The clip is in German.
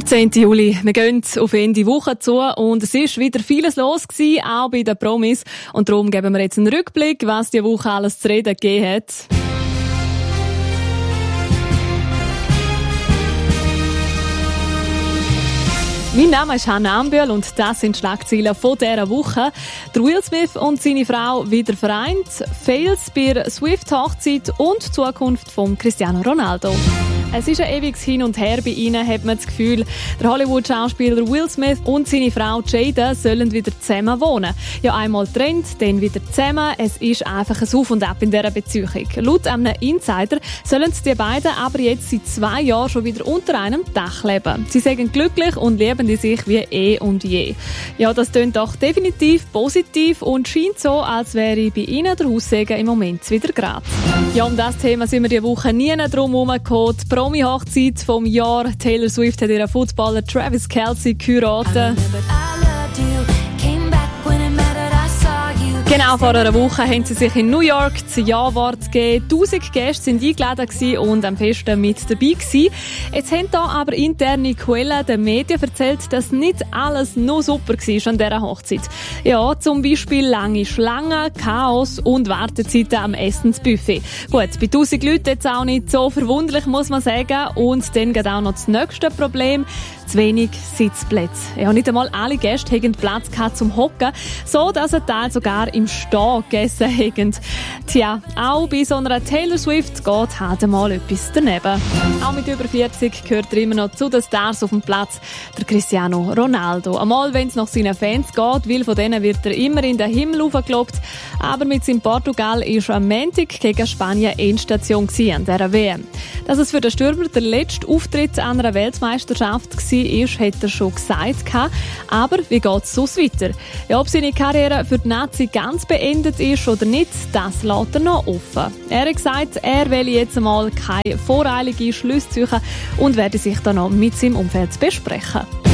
10. Juli. Wir gehen auf Ende Woche zu und es ist wieder vieles los gewesen, auch bei den Promis. Und darum geben wir jetzt einen Rückblick, was die Woche alles zu reden gegeben hat. Mein Name ist Hannah Ambühl und das sind die Schlagzeilen von dieser Woche. Der Will Smith und seine Frau wieder vereint, Fails bei der Swift-Hochzeit und die Zukunft von Cristiano Ronaldo. Es ist ein ewiges Hin und Her bei ihnen, hat man das Gefühl. Der Hollywood-Schauspieler Will Smith und seine Frau Jada sollen wieder zusammen wohnen. Ja, einmal getrennt, dann wieder zusammen. Es ist einfach ein Auf und Ab in dieser Beziehung. Laut einem Insider sollen die beiden aber jetzt seit 2 Jahren schon wieder unter einem Dach leben. Sie sind glücklich und lieben sich wie eh und je. Ja, das klingt doch definitiv positiv und scheint so, als wäre bei ihnen der Haussegen im Moment wieder gerade. Ja, um das Thema sind wir diese Woche nie drum herumgekommen. Die Promi-Hochzeit vom Jahr. Taylor Swift hat ihren Footballer Travis Kelce geheiratet. Genau vor einer Woche haben sie sich in New York das Ja-Wort gegeben. 1000 Gäste waren eingeladen und am Fest mit dabei gewesen. Jetzt haben da aber interne Quellen den Medien erzählt, dass nicht alles nur super war an dieser Hochzeit. Ja, zum Beispiel lange Schlangen, Chaos und Wartezeiten am Essensbuffet. Gut, bei 1000 Leuten jetzt auch nicht so verwunderlich, muss man sagen. Und dann geht auch noch das nächste Problem. Zu wenig Sitzplätze. Ja, nicht einmal alle Gäste hatten Platz zum Hocken, so dass ein Teil sogar im Stehen gegessen haben. Tja, auch bei so einer Taylor Swift geht halt mal etwas daneben. Auch mit über 40 gehört er immer noch zu den Stars auf dem Platz, der Cristiano Ronaldo. Einmal, wenn es nach seinen Fans geht, weil von denen wird er immer in den Himmel hochgelobt. Aber mit seinem Portugal war am Montag gegen Spanien Endstation an dieser WM. Dass es für den Stürmer der letzte Auftritt an einer Weltmeisterschaft war, hat er schon gesagt. Aber wie geht es sonst weiter? Ja, ob seine Karriere für die Nazi ganz beendet ist oder nicht, das lässt er noch offen. Er hat gesagt, er will jetzt einmal keine voreilige Schlüsse ziehen und werde sich dann noch mit seinem Umfeld besprechen.